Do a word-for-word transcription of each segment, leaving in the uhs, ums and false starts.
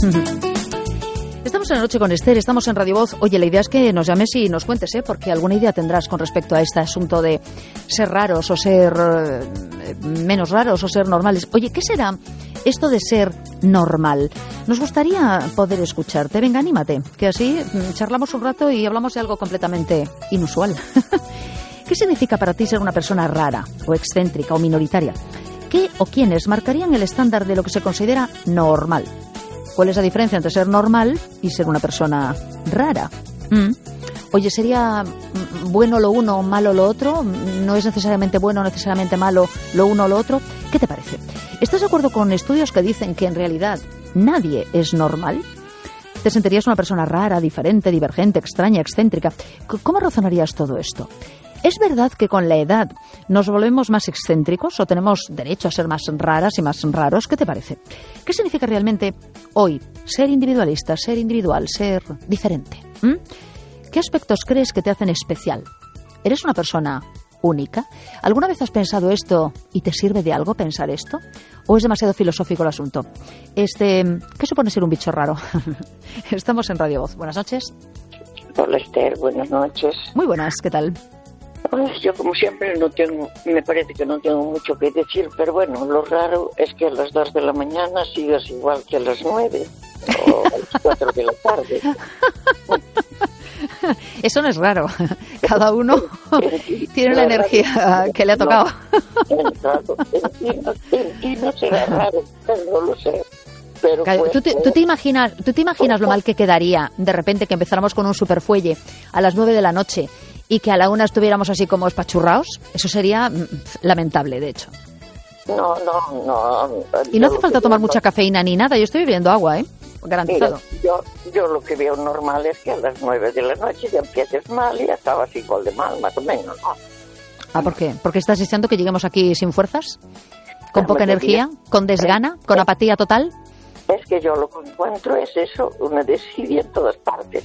Estamos en La Noche con Esther, estamos en Radio Voz. Oye, la idea es que nos llames y nos cuentes, ¿eh? Porque alguna idea tendrás con respecto a este asunto de ser raros o ser eh, menos raros o ser normales. Oye, ¿qué será esto de ser normal? Nos gustaría poder escucharte. Venga, anímate, que así charlamos un rato y hablamos de algo completamente inusual. ¿Qué significa para ti ser una persona rara o excéntrica o minoritaria? ¿Qué o quiénes marcarían el estándar de lo que se considera normal? ¿Cuál es la diferencia entre ser normal y ser una persona rara? ¿Mm? Oye, ¿sería bueno lo uno o malo lo otro? ¿No es necesariamente bueno o necesariamente malo lo uno o lo otro? ¿Qué te parece? ¿Estás de acuerdo con estudios que dicen que en realidad nadie es normal? ¿Te sentirías una persona rara, diferente, divergente, extraña, excéntrica? ¿Cómo razonarías todo esto? ¿Es verdad que con la edad nos volvemos más excéntricos o tenemos derecho a ser más raras y más raros? ¿Qué te parece? ¿Qué significa realmente hoy ser individualista, ser individual, ser diferente? ¿Mm? ¿Qué aspectos crees que te hacen especial? ¿Eres una persona única? ¿Alguna vez has pensado esto y te sirve de algo pensar esto? ¿O es demasiado filosófico el asunto? Este, ¿qué supone ser un bicho raro? Estamos en Radio Voz. Buenas noches. Hola Esther, buenas noches. Muy buenas, ¿qué tal? Yo como siempre no tengo, me parece que no tengo mucho que decir, pero bueno, lo raro es que a las dos de la mañana sigas igual que a las nueve o a las cuatro de la tarde. Eso no es raro, cada uno tiene la energía que le ha tocado. En ti no será raro, pero no lo sé. Pero claro, pues, ¿tú, te, ¿tú, te imaginas, ¿Tú te imaginas pues, lo mal que quedaría de repente que empezáramos con un superfuelle a las nueve de la noche y que a la una estuviéramos así como espachurrados? Eso sería mm, lamentable, de hecho. No, no, no. Y no hace falta tomar no... mucha cafeína ni nada. Yo estoy bebiendo agua, ¿eh? Garantizado. Mira, yo, yo lo que veo normal es que a las nueve de la noche ya empieces mal y acabas igual de mal, más o menos, ¿no? Ah, ¿por qué? ¿Porque estás diciendo que lleguemos aquí sin fuerzas? ¿Con poca energía? ¿Con desgana? ¿Con apatía total? Es que yo lo que encuentro es eso, una desidia en todas partes.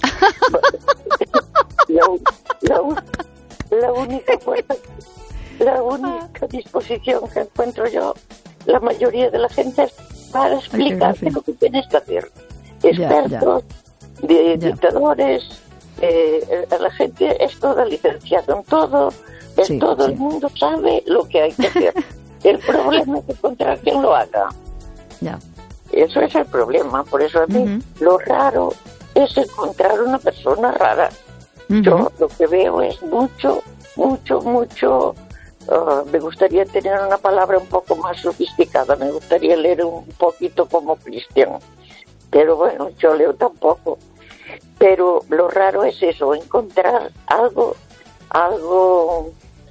la, la, la única fuerza, la única disposición que encuentro yo, la mayoría de la gente es para explicarte lo que tienes que hacer. Expertos, ya, ya. De, ya. dictadores, eh, la gente es toda licenciada en todo, es sí, todo sí. El mundo sabe lo que hay que hacer. El problema es encontrar quien lo haga. Ya. Eso es el problema, por eso a mí uh-huh. lo raro es encontrar una persona rara. Uh-huh. Yo lo que veo es mucho, mucho, mucho, uh, me gustaría tener una palabra un poco más sofisticada, me gustaría leer un poquito como cristiano, pero bueno, yo leo tampoco. Pero lo raro es eso, encontrar algo, algo,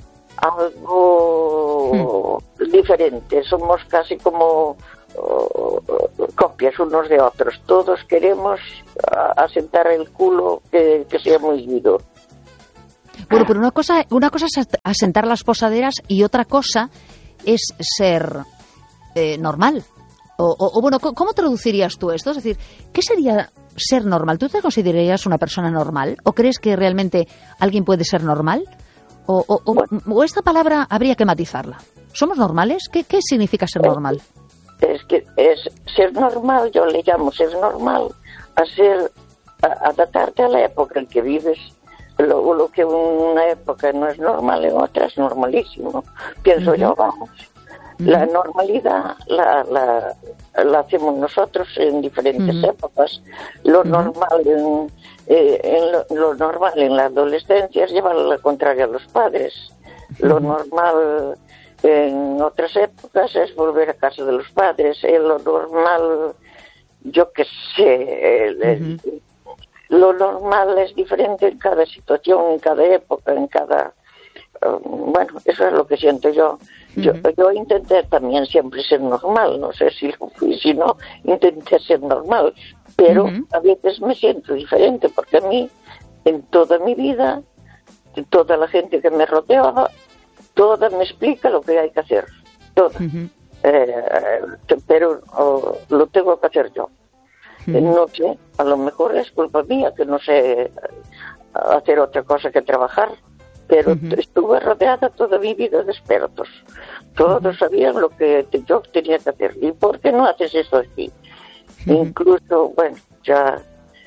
algo uh-huh. diferente. Somos casi como Uh, copias unos de otros. Todos queremos uh, asentar el culo que, que sea muy duro. Bueno, pero una cosa, una cosa es asentar las posaderas y otra cosa es ser eh, normal. O, o, o bueno, ¿cómo traducirías tú esto? Es decir, ¿qué sería ser normal? ¿Tú te considerarías una persona normal? ¿O crees que realmente alguien puede ser normal? ¿O, o, o, bueno. o esta palabra habría que matizarla? ¿Somos normales? ¿Qué, qué significa ser normal? Es que es ser normal, yo le llamo ser normal, a ser, a adaptarte a la época en que vives. Lo, lo que en una época no es normal, en otra es normalísimo. Pienso uh-huh. yo, vamos. Uh-huh. La normalidad la, la, la hacemos nosotros en diferentes uh-huh. épocas. Lo uh-huh. normal en, eh, en lo, lo normal en la adolescencia es llevar la contraria a los padres. Uh-huh. Lo normal en otras épocas es volver a casa de los padres. Eh, lo normal, yo qué sé, el, el, uh-huh. lo normal es diferente en cada situación, en cada época, en cada... Uh, bueno, eso es lo que siento yo. Uh-huh. yo. Yo intenté también siempre ser normal, no sé si lo fui, si no, intenté ser normal, pero uh-huh. a veces me siento diferente, porque a mí, en toda mi vida, toda la gente que me rodeaba, toda me explica lo que hay que hacer, toda. Uh-huh. Eh, pero oh, lo tengo que hacer yo. Uh-huh. No sé, a lo mejor es culpa mía que no sé hacer otra cosa que trabajar, pero uh-huh. estuve rodeada toda mi vida de expertos. Todos uh-huh. sabían lo que yo tenía que hacer. ¿Y por qué no haces esto así? Uh-huh. Incluso, bueno, ya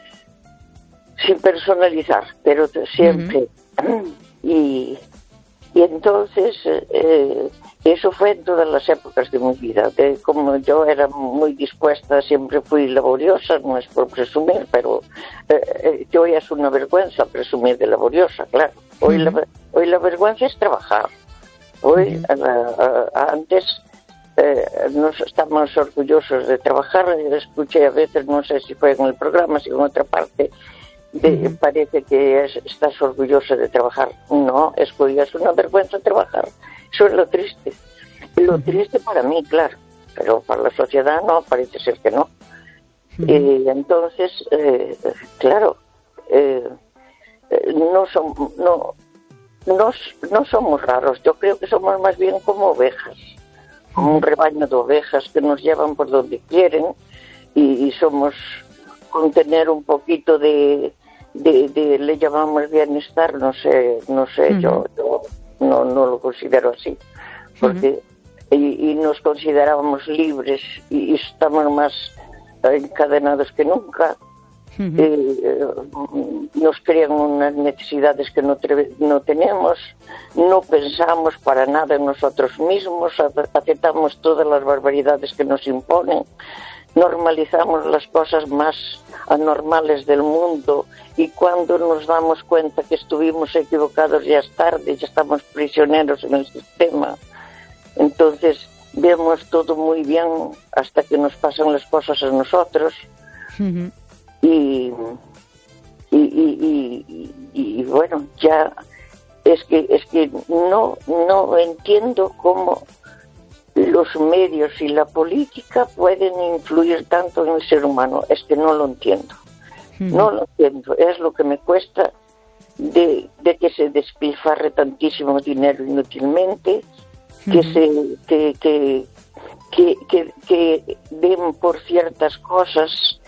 sin personalizar, pero siempre. Uh-huh. Y, y entonces, eh, eso fue en todas las épocas de mi vida. De, como yo era muy dispuesta, siempre fui laboriosa, no es por presumir, pero eh, yo ya es una vergüenza presumir de laboriosa, claro. Hoy, uh-huh. la, hoy la vergüenza es trabajar. Hoy, uh-huh. a, a, antes, eh, nos estamos orgullosos de trabajar. Escuché a veces, no sé si fue en el programa, si en otra parte, de, uh-huh. parece que es, estás orgulloso de trabajar. No, es que es una vergüenza trabajar. Eso es lo triste. Lo uh-huh. triste para mí, claro, pero para la sociedad no, parece ser que no. Uh-huh. Y entonces, eh, claro, eh, no, son, no, no, no somos raros. Yo creo que somos más bien como ovejas, como un rebaño de ovejas que nos llevan por donde quieren, y, y somos, con tener un poquito de, de, de le llamamos bienestar, no sé, no sé, uh-huh. yo, yo no, no lo considero así, porque uh-huh. y, y nos considerábamos libres y, y estamos más encadenados que nunca. Uh-huh. eh, nos crean unas necesidades que no, tre- no tenemos, no pensamos para nada en nosotros mismos, aceptamos todas las barbaridades que nos imponen, normalizamos las cosas más anormales del mundo, y cuando nos damos cuenta que estuvimos equivocados ya es tarde, ya estamos prisioneros en el sistema. Entonces vemos todo muy bien hasta que nos pasan las cosas a nosotros. Uh-huh. y, y, y, y, y bueno, ya es que es que no no entiendo cómo los medios y la política pueden influir tanto en el ser humano. Es que no lo entiendo. Uh-huh. No lo entiendo. Es lo que me cuesta de, de que se despilfarre tantísimo dinero inútilmente, uh-huh. que se que que, que que que den por ciertas cosas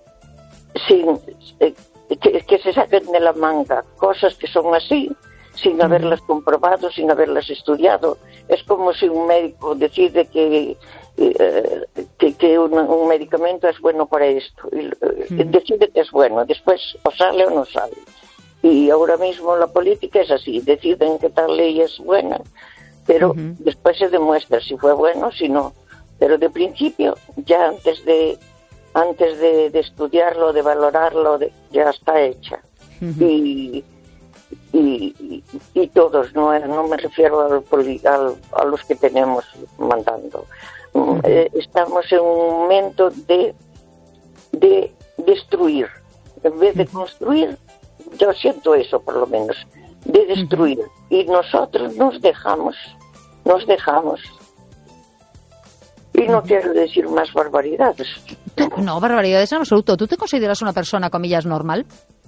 sin eh, que, que se saquen de la manga cosas que son así, sin uh-huh. haberlas comprobado, sin haberlas estudiado. Es como si un médico decide que eh, que, que un, un medicamento es bueno para esto, y, uh-huh. decide que es bueno, después o sale o no sale. Y ahora mismo la política es así, deciden que tal ley es buena, pero uh-huh. después se demuestra si fue bueno, si no. Pero de principio, ya antes de antes de, de estudiarlo, de valorarlo, de, ya está hecha. Uh-huh. Y, y, y, y todos, no, no me refiero al, al, a los que tenemos mandando. Uh-huh. Eh, estamos en un momento de, de destruir. En vez de construir, yo siento eso por lo menos, de destruir. Uh-huh. Y nosotros nos dejamos, nos dejamos. Y no uh-huh. quiero decir más barbaridades. No, barbaridades en absoluto. ¿Tú te consideras una persona, comillas, normal?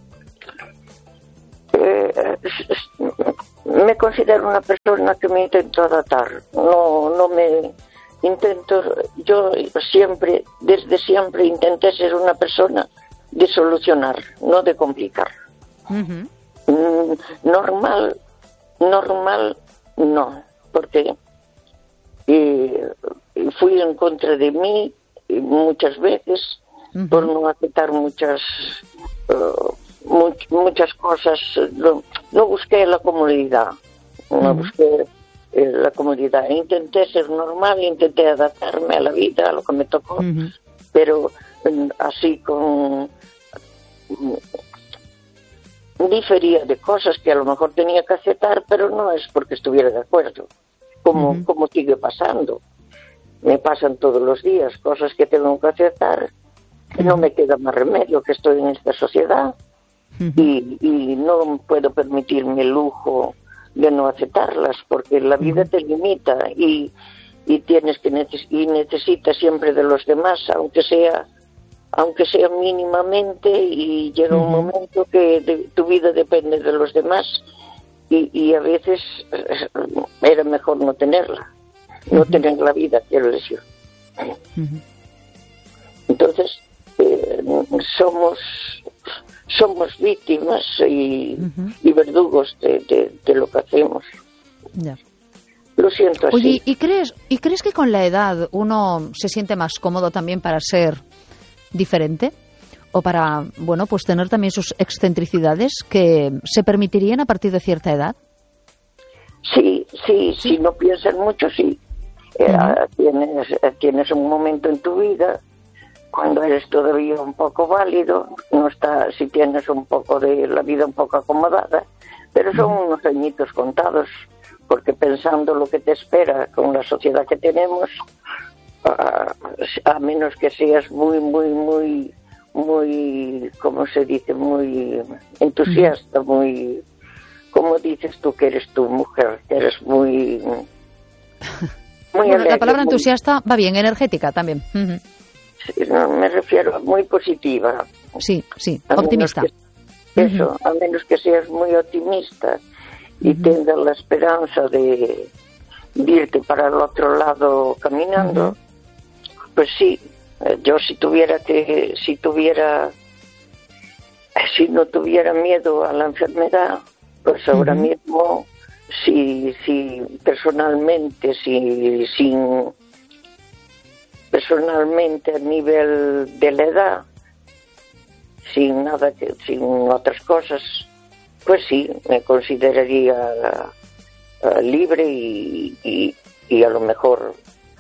Eh, me considero una persona que me intento adaptar. No, no me intento. Yo siempre, desde siempre, intenté ser una persona de solucionar, no de complicar. Uh-huh. Mm, normal, normal, no, porque eh, fui en contra de mí muchas veces, uh-huh. por no aceptar muchas uh, much, muchas cosas. No, no busqué la comodidad, no uh-huh. busqué eh, la comodidad. Intenté ser normal, intenté adaptarme a la vida, a lo que me tocó, uh-huh. pero eh, así con difería de cosas que a lo mejor tenía que aceptar, pero no es porque estuviera de acuerdo, como, uh-huh. como sigue pasando. Me pasan todos los días cosas que tengo que aceptar, que uh-huh. no me queda más remedio, que estoy en esta sociedad, uh-huh. y, y no puedo permitirme el lujo de no aceptarlas, porque la vida uh-huh. te limita y, y tienes que neces- y necesitas siempre de los demás, aunque sea aunque sea mínimamente, y llega uh-huh. un momento que de, tu vida depende de los demás, y, y a veces eh, era mejor no tenerla. No uh-huh. tener la vida, quiero decir. Uh-huh. Entonces, eh, somos somos víctimas y, uh-huh. y verdugos de, de, de lo que hacemos. Ya. Lo siento así. Oye, ¿y crees, ¿y crees que con la edad uno se siente más cómodo también para ser diferente, o para, bueno, pues tener también sus excentricidades que se permitirían a partir de cierta edad. Sí, sí, sí, si no piensas mucho, sí. Uh-huh. Eh, tienes, tienes un momento en tu vida cuando eres todavía un poco válido, no está, si tienes un poco de la vida un poco acomodada, pero son uh-huh. unos añitos contados, porque pensando lo que te espera con la sociedad que tenemos, a, a menos que seas muy, muy, muy, muy, ¿cómo se dice? Muy entusiasta, uh-huh. muy, ¿cómo dices tú que eres tu mujer? Que eres muy... muy bueno, alegre, la palabra muy... entusiasta va bien, energética también. Uh-huh. Sí, no, me refiero a muy positiva. Sí, sí, a optimista. Que, eso, uh-huh. a menos que seas muy optimista y uh-huh. tengas la esperanza de, de irte para el otro lado caminando, uh-huh. pues sí, yo si tuviera que, si tuviera, si no tuviera miedo a la enfermedad, pues ahora uh-huh. mismo, si, si personalmente, si sin personalmente a nivel de la edad, sin nada, que, sin otras cosas, pues sí, me consideraría uh, libre y, y, y a lo mejor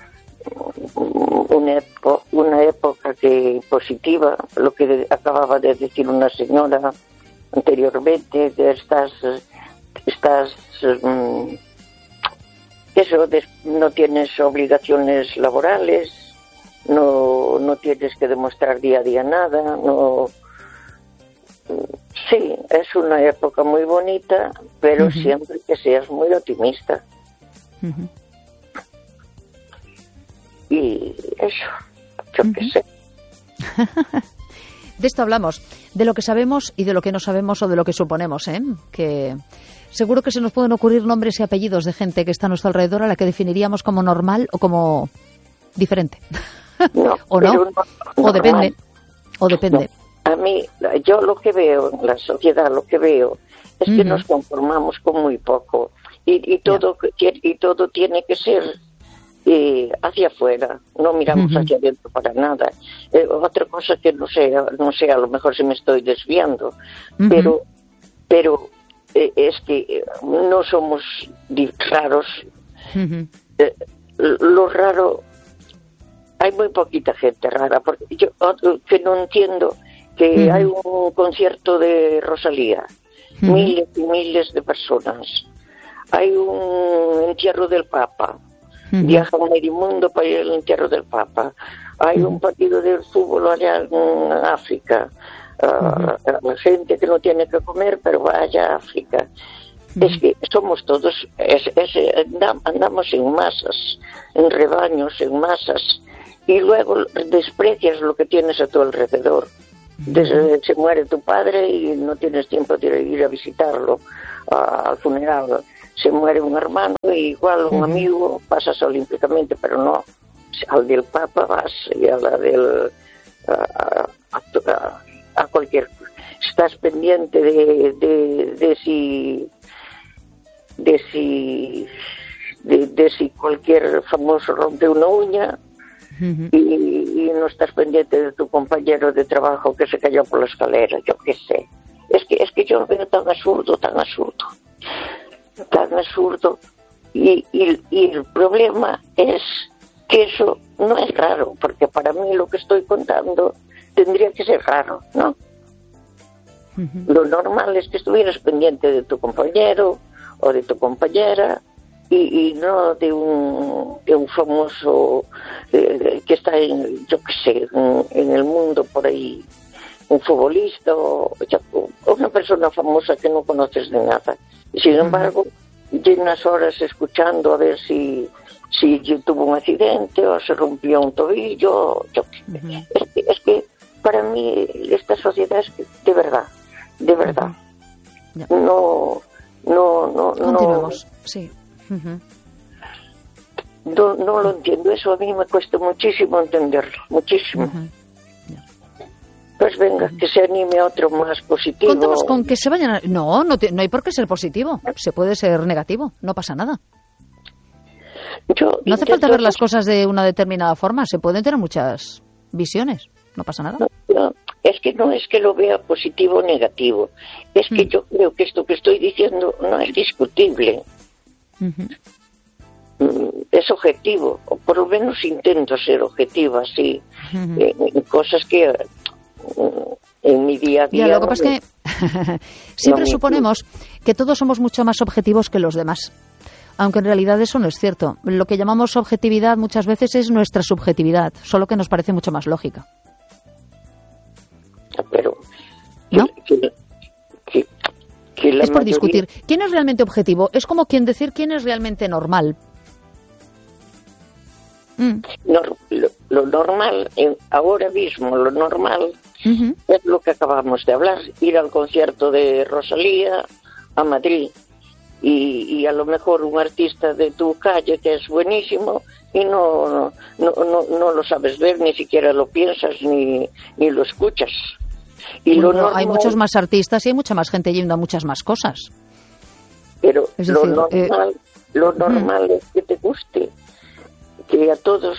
una, epo, una época que positiva, lo que acababa de decir una señora anteriormente, de estas, estas um, eso, de, no tienes obligaciones laborales, no, no tienes que demostrar día a día nada, no. Sí, es una época muy bonita, pero uh-huh. siempre que seas muy optimista. Uh-huh. Y eso, yo uh-huh. qué sé. De esto hablamos, de lo que sabemos y de lo que no sabemos o de lo que suponemos, ¿eh? Que seguro que se nos pueden ocurrir nombres y apellidos de gente que está a nuestro alrededor a la que definiríamos como normal o como diferente. No, ¿O no? no o depende. O depende. No. A mí, yo lo que veo en la sociedad, lo que veo es que uh-huh. nos conformamos con muy poco y, y todo yeah. y todo tiene que ser eh, hacia afuera, no miramos uh-huh. hacia adentro para nada. Eh, otra cosa que no sé, no sé, a lo mejor se me estoy desviando, uh-huh. pero pero eh, es que no somos raros. Uh-huh. Eh, lo raro, hay muy poquita gente rara, porque yo que no entiendo que uh-huh. hay un concierto de Rosalía, uh-huh. miles y miles de personas, hay un entierro del Papa, uh-huh. viaja a medio mundo para ir al entierro del Papa, hay uh-huh. un partido de fútbol allá en África, uh, uh-huh. gente que no tiene que comer pero vaya a África. Uh-huh. Es que somos todos, es, es, andamos en masas, en rebaños, en masas, y luego desprecias lo que tienes a tu alrededor. Desde, se muere tu padre y no tienes tiempo de ir a visitarlo uh, al funeral. Se muere un hermano y igual un uh-huh. amigo pasas olímpicamente, pero no. Al del Papa vas y a la del uh, a, a, a cualquier. Estás pendiente de, de, de si de si de, de si cualquier famoso rompe una uña. Uh-huh. Y, y no estás pendiente de tu compañero de trabajo que se cayó por la escalera, yo qué sé. Es que es que yo lo veo tan absurdo, tan absurdo, tan absurdo. Y, y, y el problema es que eso no es raro, porque para mí lo que estoy contando tendría que ser raro, ¿no? Uh-huh. Lo normal es que estuvieras pendiente de tu compañero o de tu compañera, Y, y no de un, de un famoso eh, que está en, yo qué sé, en, en el mundo por ahí, un futbolista o, o una persona famosa que no conoces de nada. Y sin embargo, llenas horas escuchando a ver si, si tuvo un accidente o se rompió un tobillo. Yo, uh-huh. es, que, es que para mí esta sociedad es que, de verdad, de verdad, uh-huh. yeah. no, no, no, Continuamos, no. sí. Uh-huh. No, no lo entiendo, eso a mí me cuesta muchísimo entenderlo, muchísimo. Uh-huh. Yeah. Pues venga, uh-huh. que se anime otro más positivo. Contamos con que se vayan a... No, no, te... no hay por qué ser positivo, se puede ser negativo, no pasa nada. Yo no hace falta ver las cosas de una determinada forma, se pueden tener muchas visiones. no pasa nada. No, no, es que no es que lo vea positivo o negativo, es que mm. yo creo que esto que estoy diciendo no es discutible. Uh-huh. Es objetivo, o por lo menos intento ser objetiva, sí, uh-huh. en, en cosas que uh, en mi día a día... Ya, lo que pasa es que siempre no suponemos que todos somos mucho más objetivos que los demás, aunque en realidad eso no es cierto. Lo que llamamos objetividad muchas veces es nuestra subjetividad, solo que nos parece mucho más lógica. Pero... ¿No? Que, que, que la es por mayoría... discutir. ¿Quién es realmente objetivo? Es como quien decir quién es realmente normal. Mm. No, lo, lo normal, en, ahora mismo, lo normal uh-huh. es lo que acabamos de hablar, ir al concierto de Rosalía a Madrid y, y a lo mejor un artista de tu calle que es buenísimo y no, no, no, no lo sabes ver, ni siquiera lo piensas ni, ni lo escuchas. Y bueno, lo normal, hay muchos más artistas y hay mucha más gente yendo a muchas más cosas. Pero es lo decir, normal, eh, lo normal uh-huh. es que te guste, que a todos,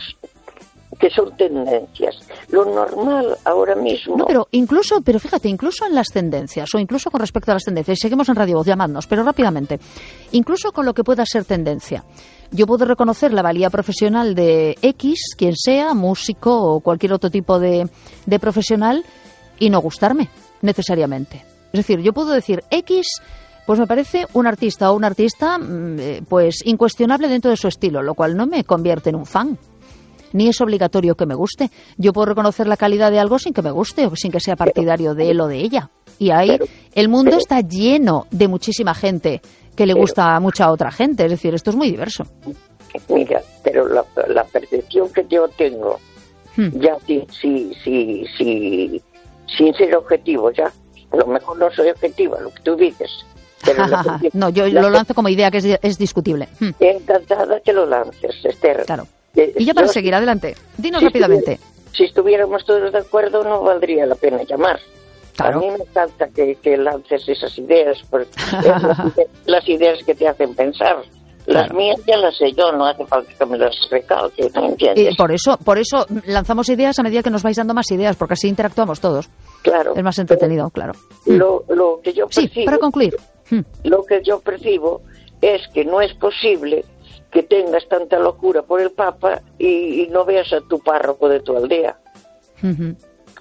que son tendencias. Lo normal ahora mismo... No, pero incluso, pero fíjate, incluso en las tendencias, o incluso con respecto a las tendencias, seguimos en Radio Voz, llamadnos, pero rápidamente, incluso con lo que pueda ser tendencia, yo puedo reconocer la valía profesional de X, quien sea, músico o cualquier otro tipo de, de profesional, y no gustarme, necesariamente. Es decir, yo puedo decir X... Pues me parece un artista o un artista pues incuestionable dentro de su estilo, lo cual no me convierte en un fan. Ni es obligatorio que me guste. Yo puedo reconocer la calidad de algo sin que me guste o sin que sea partidario de él o de ella. Y ahí el mundo está lleno de muchísima gente que le gusta a mucha otra gente. Es decir, esto es muy diverso. Mira, pero la, la percepción que yo tengo, hmm. ya sí, sí, sí, sí, sin ser objetivo, ya. A lo mejor no soy objetiva, lo que tú dices. Pero la, no, yo la, lo lanzo como idea que es, es discutible. Encantada que lo lances, Esther. Claro. Eh, y ya para yo, seguir, adelante. Dinos si rápidamente. Si estuviéramos todos de acuerdo, no valdría la pena llamar. Claro. A mí me encanta que, que lances esas ideas, porque las, las ideas que te hacen pensar. Las claro. mías ya las sé yo, no hace falta que me las recalque, ¿no entiendes? Y por eso, por eso lanzamos ideas a medida que nos vais dando más ideas, porque así interactuamos todos. Claro. Es más entretenido, claro. Lo, lo que yo percibo, sí, para concluir. Lo que yo percibo es que no es posible que tengas tanta locura por el Papa y, y no veas a tu párroco de tu aldea. Uh-huh.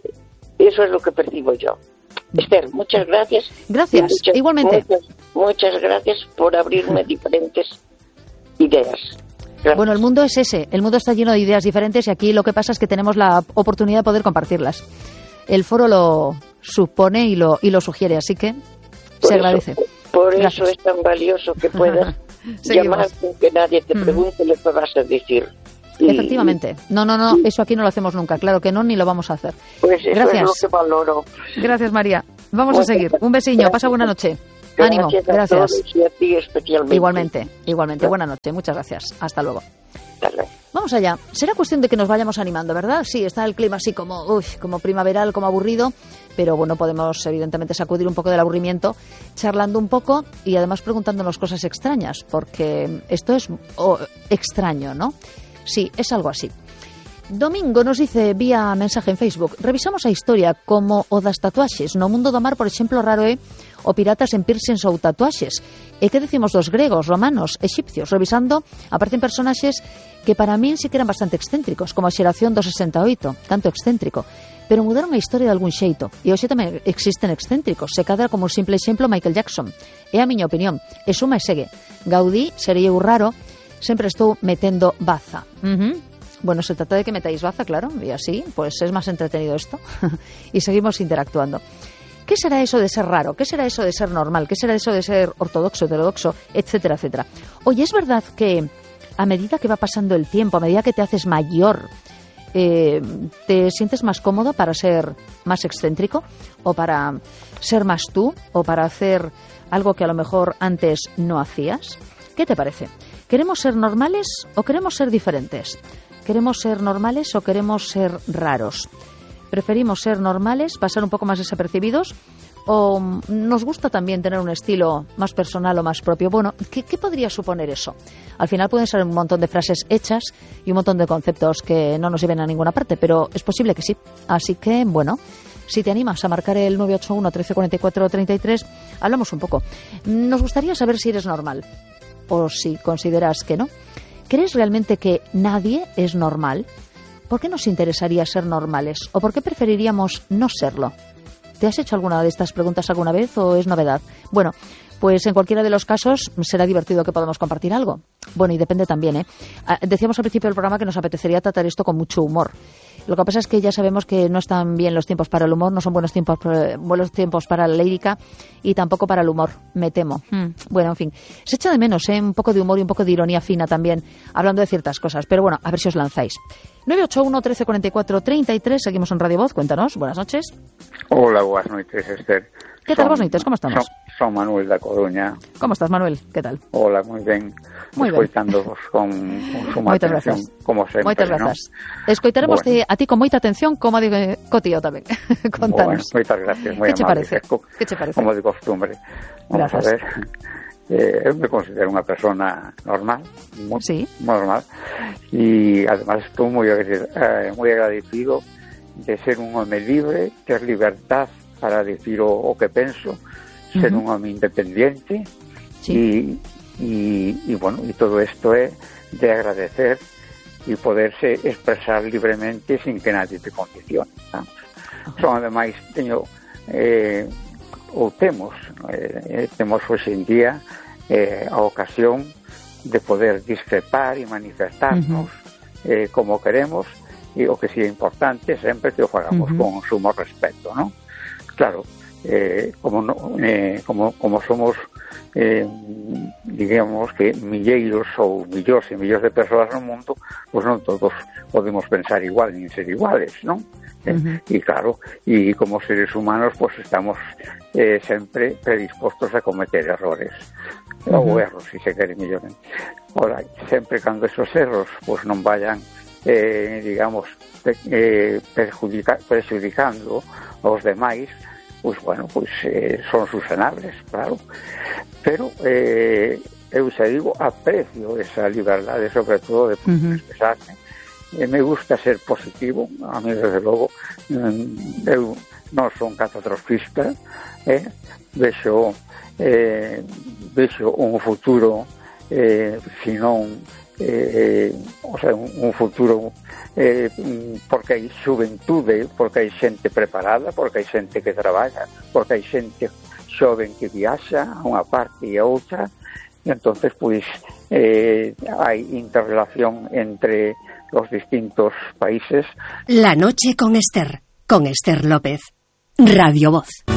Eso es lo que percibo yo. Esther, muchas gracias. Gracias, muchas, igualmente. Muchas, muchas gracias por abrirme diferentes ideas. Gracias. Bueno, el mundo es ese, el mundo está lleno de ideas diferentes y aquí lo que pasa es que tenemos la oportunidad de poder compartirlas. El foro lo supone y lo, y lo sugiere, así que por se eso, agradece. Por gracias. Eso es tan valioso que puedas llamar sin que nadie te pregunte mm. lo que vas a decir. Y, Efectivamente. No, no, no, eso aquí no lo hacemos nunca, claro que no, ni lo vamos a hacer. Pues eso gracias. es lo que valoro. Gracias, María. Vamos Muchas a seguir. Un besiño, gracias. Pasa buena noche. Gracias Ánimo, a gracias. Todos y a ti especialmente. Igualmente, igualmente. Buena noche, muchas gracias. Hasta luego. Hasta luego. Vamos allá. Será cuestión de que nos vayamos animando, ¿verdad? Sí, está el clima así como, uy, como primaveral, como aburrido, pero bueno, podemos evidentemente sacudir un poco del aburrimiento, charlando un poco y además preguntándonos cosas extrañas, porque esto es oh, extraño, ¿no? Sí, es algo así. Domingo nos dice vía mensaje en Facebook: revisamos a historia como o das tatuaxes no mundo do mar, por exemplo, raro é o piratas en piercings ou tatuaxes. E que decimos dos gregos, romanos, exipcios? Revisando, aparecen personaxes que para min sí que eran bastante excéntricos, como a xeración do sesenta e oito, tanto excéntrico, pero mudaron a historia de algún xeito. E hoxe tamén existen excéntricos, se cadra como un simple exemplo Michael Jackson. É a miña opinión, e suma e segue. Gaudí, sería eu raro, sempre estou metendo baza. Uh-huh. Bueno, se trata de que metáis baza, claro, y así pues es más entretenido esto. Y seguimos interactuando. ¿Qué será eso de ser raro? ¿Qué será eso de ser normal? ¿Qué será eso de ser ortodoxo, heterodoxo, etcétera, etcétera? Oye, ¿es verdad que a medida que va pasando el tiempo, a medida que te haces mayor, eh, te sientes más cómodo para ser más excéntrico? ¿O para ser más tú? ¿O para hacer algo que a lo mejor antes no hacías? ¿Qué te parece? ¿Queremos ser normales o queremos ser diferentes? ¿Queremos ser normales o queremos ser raros? ¿Preferimos ser normales, pasar un poco más desapercibidos? ¿O nos gusta también tener un estilo más personal o más propio? Bueno, ¿qué, qué podría suponer eso? Al final pueden ser un montón de frases hechas y un montón de conceptos que no nos lleven a ninguna parte, pero es posible que sí. Así que, bueno, si te animas a marcar el nueve ocho uno, trece cuarenta y cuatro, treinta y tres, hablamos un poco. Nos gustaría saber si eres normal o si consideras que no. ¿Crees realmente que nadie es normal? ¿Por qué nos interesaría ser normales? ¿O por qué preferiríamos no serlo? ¿Te has hecho alguna de estas preguntas alguna vez o es novedad? Bueno, pues en cualquiera de los casos será divertido que podamos compartir algo. Bueno, y depende también, ¿eh? Decíamos al principio del programa que nos apetecería tratar esto con mucho humor. Lo que pasa es que ya sabemos que no están bien los tiempos para el humor, no son buenos tiempos, buenos tiempos para la lírica y tampoco para el humor, me temo. Hmm. Bueno, en fin, se echa de menos, ¿eh? Un poco de humor y un poco de ironía fina también, hablando de ciertas cosas. Pero bueno, a ver si os lanzáis. nueve ocho uno, trece cuarenta y cuatro, treinta y tres, seguimos en Radio Voz, cuéntanos, buenas noches. Hola, buenas noches, Esther. ¿Qué tal, buenas noches, cómo estamos? Son, son Manuel da Coruña. ¿Cómo estás, Manuel? ¿Qué tal? Hola, moi ben. Moi ben. Escoitándoos con, con suma Moitas atención, grazas. como sempre, Moitas ¿no? grazas. Escoitaremos Bueno. a ti con moita atención, como digo, co tío tamén. Contanos. Bueno, moitas gracias, moi Que che amable. parece? Co- Que che parece? Como de costumbre. Vamos Grazas. a ver. Eh, eu me considero unha persona normal, moi Sí. normal, e además estou moi agrade- eh, moi agradecido de ser un home libre, ter libertad para decir o, o que penso, ser Ujú. un home independiente. Sí. Y, y, y bueno, y todo esto es de agradecer y poderse expresar libremente sin que nadie te condicione, vamos. Son ademais teño eh, ou temos eh, temos hoxe en día eh, a ocasión de poder discrepar e manifestarnos uh-huh. eh, como queremos, e o que si é importante sempre que o fagamos uh-huh. con sumo respeto, ¿no? Claro, eh, como, no, eh, como como somos eh, digamos que milleiros ou millóns e millóns de persoas no mundo, pois non todos podemos pensar igual nin ser iguales, non? Uh-huh. E claro, e como seres humanos pois estamos eh, sempre predispostos a cometer errores uh-huh. ou erros, se se quere mellor. Ora, sempre cando esos erros pois non vayan eh, digamos eh, perjudica, perjudicando aos demais, pois bueno, pois eh, son susanables, claro, pero eh, eu xa digo, aprecio esa liberdade, sobre todo de poder uh-huh. expresarme. E me gusta ser positivo, a mí desde logo eu non son catastrofista, eh? vexo eh, vexo un futuro eh, senón eh, o sea, un, un futuro eh, porque hai xuventude, porque hai xente preparada, porque hai xente que traballa, porque hai xente xoven que viaxa a unha parte e a outra, e entonces pois eh, hai interrelación entre los distintos países. La noche con Esther, con Esther López, Radio Voz.